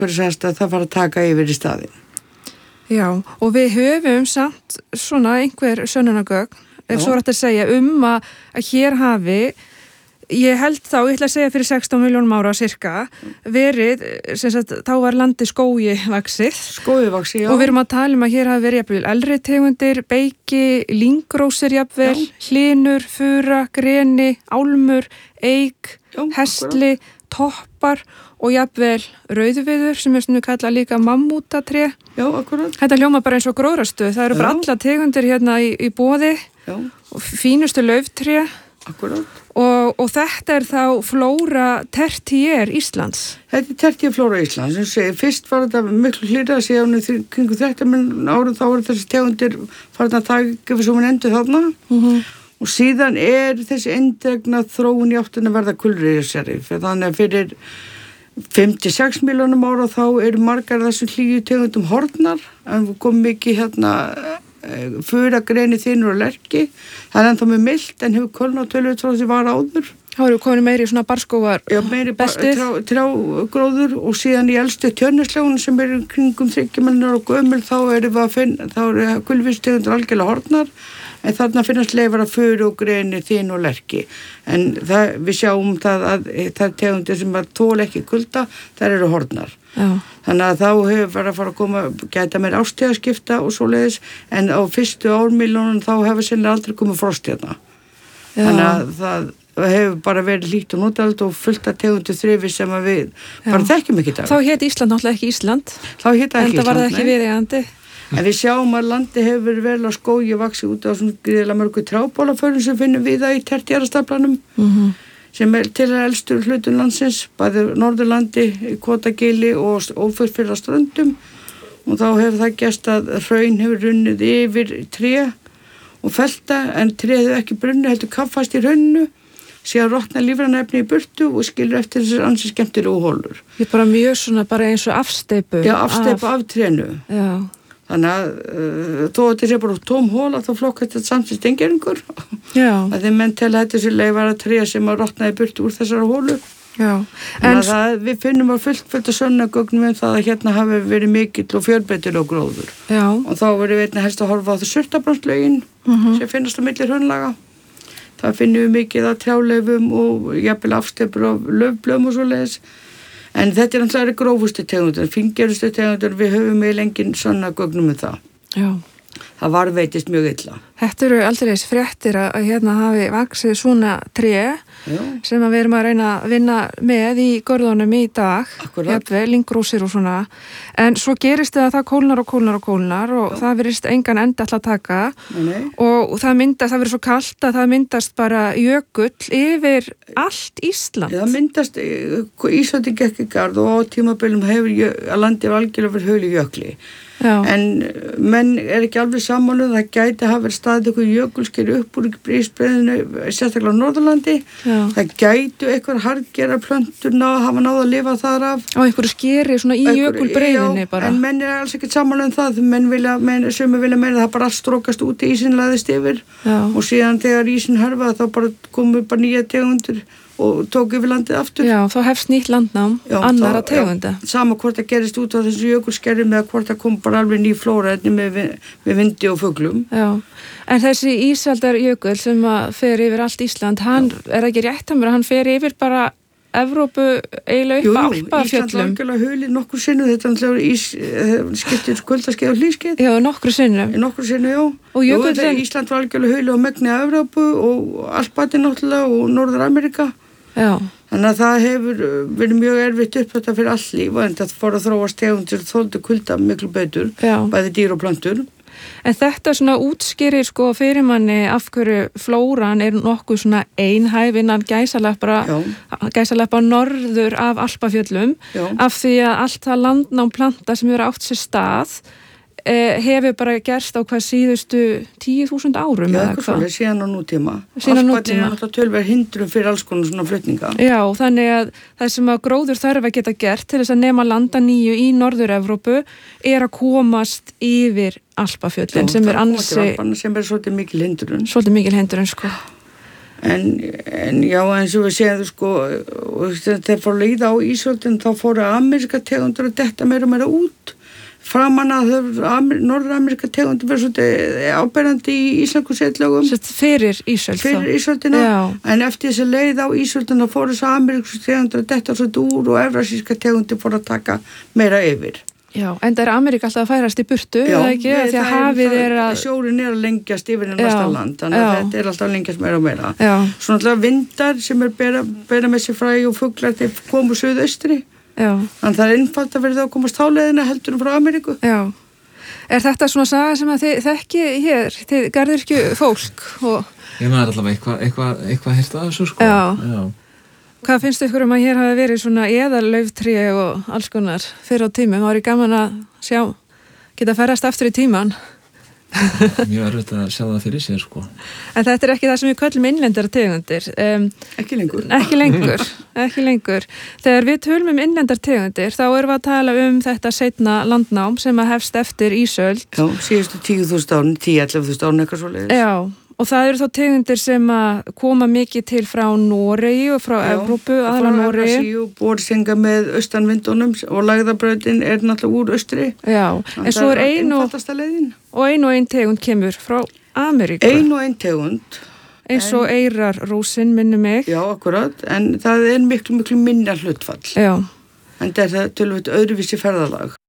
fyrir sérst að það fara að taka yfir í staðinn. Já, og við höfum samt svona einhver sönnunargögn, ef svo er þetta að segja, að hér hafi, ég held þá, ég ætla að segja fyrir 16 miljónum ára cirka, verið, sem sagt, þá var landi skógi vaxið. Skógi, já. Og við erum að tala að hér hafi verið jafnvel elri tegundir, beiki, lyngrósir jafnvel, hlinur, fura, greni, álmur, eik, hestli, toppar og jafnvel rauðviður sem er svona kallað líka mammútatré. Já, akkurat. Þetta hljóma bara eins og gróðrarstöð. Það eru bara alla tegundir hérna í boði og fínustu lauftré. Akkurat. Og þetta er þá flóra tertiér Íslands. Þetta er tertiér flóra Íslands. Sem segir, fyrst var þetta miklu hlýra síðan kringu 30 árum þá voru þessi tegundir farin að taka fyrir svo mann endur þarna. Og síðan þessi endregna þróun í áttina verða kulriðisjari. Þannig að fyrir 56 miljónum ára þá margar þessum hlýju tegundum horfnar, en við komum mikið fura, greni, þynur og lerki. Það ennþá með milt en hefur kölna tölvöld frá því var áður. Það eru komin meiri svona barskógar bestið. Trjágróður og síðan í elstu tjörnusljónu sem kringum 30 miljónir og gömul þá eru kulvistegundur algjörlega horfnar. En þarna finnast leifar af furu og greni, þín og lerki. En við sjáum það að það tegundir sem þola ekki kulda, þær eru horfnar. Já. Þannig að þá hefur verið að fara að koma, gæta meir ástíðaskipta og svoleiðis, en á fyrstu ármiljónum þá hefur sennilega aldrei komið frost hérna. Þannig að það hefur bara verið líkt og notald og fullt af tegundir þrifi sem við bara þekkjum ekki dag. Þá hét Ísland náttúrulega ekki Ísland. Þá hét ekki Ísland. En það var það ekki viðeigandi. En við sjáum að landi hefur vel á skógi vaxið út á svona gríðilega mörgu trjábólaförum sem finnum við það í tertiærastaflanum sem til að elstur hlutun landsins, bæði Norðurlandi, Kotagili og ófyrfyrra ströndum og þá hefur það gerst að hraun hefur runnið yfir tré og felta en tréð hefur ekki brunnið heldur kaffast í hrauninu síðan rotna lífræna efni í burtu og skilur eftir þessar ansi skemmtilegu hólur. Ég er bara mjög svona bara eins og afsteypu. Já, afsteypu af trénu. Já. Þannig að þó að þetta sé bara tóm hóla þá flokkast þetta samsins stengeringur. Já. Það menn til að þetta sé leifara tré sem að rotnaði burtu úr þessara hólu. Já. Þannig að við finnum að fullt að sönnagögnum það að hérna hafi verið mikill og fjölbreytilegur gróður. Já. Og þá verið við helst að horfa á það surtabrandslögin sem finnast á milli hraunlaga. Það finnum við mikið af trjáleifum og jafnvel afsteypur af laufblöðum og svoleiðis. En þetta náttúrulega grófustu tegundur, fíngerustu tegundur, við höfum eiginlega engin sönnagögnum það. Já. Það varðveitist mjög illa. Þetta eru aldrei fréttir að hérna hafi vaxið svona tré sem við erum að reyna að vinna með í görðunum í dag, jafnvel, lyngrósir og svona. En svo gerist það kólnar og það virðist engan enda alltaf að taka og það verður svo kalt að það myndast bara jökull yfir allt Ísland. Það myndast, Íslandi gekk í garð og á tímabilum hefur að landi algjörlega fyrir hölu jökli. Já. En menn ekki alveg sammála, það gæti hafa verið staðið eitthvað jökulsker upp úr ísbreiðinu, sérstaklega á Norðurlandi. Já. Það gætu eitthvað harðgera plöntur hafa náð að lifa þar af. Á einhverju skeri svona í jökulbreiðinni bara. En menn alls ekki sammála það, sumir vilja meina það bara allt strókast út í ísinn laðist yfir. Já. Og síðan þegar ísinn hörfaði þá bara komu bara nýja tegundur og tók yfir landið aftur. Já, þá hefst nýtt landnám annara tegunda. Sama hvort það gerist út á þessu jökulskerjum eða hvort það kom bara alveg ný flóra með vindi og fuglum. Já, en þessi ísaldarjökull sem fer yfir allt Ísland, hann er ekki rétt að hann fer yfir bara Evrópu eiginlega upp Alpafjöllum. Ísland var algjörlega hulið nokkur sinnu, þetta er skiptir kuldaskeið og hlýskeið. Já, nokkru sinnu. Nokkru sinnu, já. Og Ísland var algjörlega hulið á megni Evrópu og Alpati náttúrulega og Norður-Ameríka. Já. Þannig að það hefur verið mjög erfitt upp þetta fyrir all líf en það fór að þróast tegundir þoldu kulda miklu betur, bæði dýr og plöntur. En þetta svona útskýrir fyrir manni af hverju flóran er nokkuð svona einhæf innan gæsaleppa norður af Alpafjöllum af því að allt það landnám planta sem hefur átt sér stað hefur bara gerst á hvað síðustu 10.000 árum eða eitthvað svolítið síðan á nútíma. Alpati er náttúrulega tölver hindrun fyrir alls konar svona flutninga. Já, þannig að það sem að gróður þarf að geta gert til þess að nema landa nýju í Norður-Evrópu er að komast yfir Alpafjöllin sem er ansi... sem er svolítið mikil hindrun. Svolítið mikil hindrun, sko. En já, eins og við séum sko, þegar fór að líða á ísöldin þá fóru ameríska tegundur að detta meira og meira út framan að Norður-Ameríska tegundur verið svolítið áberandi í íslensku setlögum. Fyrir ísöld þá? Fyrir ísöldina, en eftir þess að leið á ísöldina fóru þess að amerísku tegundur að detta svolítið úr og evrasíska tegundur fóru að taka meira yfir. Já, en það Ameríka alltaf að færast í burtu, eða ekki? Því að hafið sjórin að lengjast yfir næsta land, þannig að þetta alltaf að lengjast meira og meira. Svo náttúrulega vindar sem bera með sér fræ og fuglar til komu suðaustri. Þannig það einfalt að verða að komast táleiðina heldur frá Ameríku. Já. Er þetta svona saga sem að þið þekki hér, þið garðyrkju fólk? Ég maður allavega eitthvað heyrt af þessu sko. Já. Hvað finnst ykkur að hér hafi verið svona eðalauftré og alls konar fyrir á tímum? Það var gaman að geta ferðast aftur í tíman. Mjög erfitt að sjá það fyrir sér sko. En þetta ekki það sem við köllum innlendar tegundir. Ekki lengur. Ekki lengur. Þegar við tölum innlendar tegundir þá erum við að tala þetta seinna landnám sem að hefst eftir ísöld. Já, síðustu 10.000 árin, 10-11.000 árin eitthvað svo leiðis. Já. Og það eru þá tegundir sem að koma mikið til frá Noregi og frá Evrópu, aðra Noregi. Já, frá borðsenga með austanvindunum og lagðabrautin náttúrulega úr austri. Já, en svo er ein tegund kemur frá Ameríku. Ein tegund. Eins og eyrarrósin, minni mig. Já, akkurat, en það er miklu minna hlutfall. Já. En þetta er tölvöld öðruvísi ferðalag.